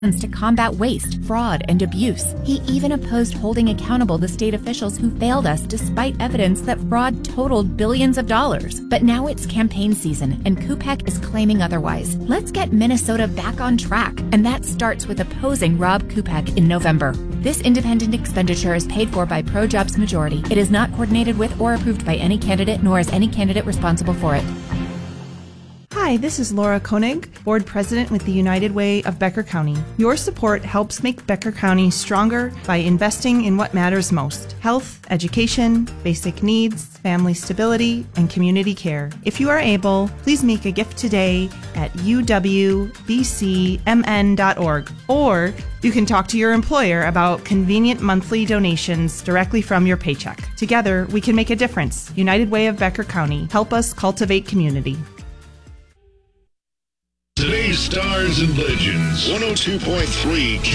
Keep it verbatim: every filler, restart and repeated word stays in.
to combat waste, fraud, and abuse. He even opposed holding accountable the state officials who failed us despite evidence that fraud totaled billions of dollars. But now it's campaign season, and Kupek is claiming otherwise. Let's get Minnesota back on track, and that starts with opposing Rob Kupek in November. This independent expenditure is paid for by ProJobs Majority. It is not coordinated with or approved by any candidate, nor is any candidate responsible for it. Hi, this is Laura Koenig, Board President with the United Way of Becker County. Your support helps make Becker County stronger by investing in what matters most: health, education, basic needs, family stability, and community care. If you are able, please make a gift today at u w b c m n dot org, or you can talk to your employer about convenient monthly donations directly from your paycheck. Together, we can make a difference. United Way of Becker County. Help us cultivate community. Today's Stars and Legends, one oh two point three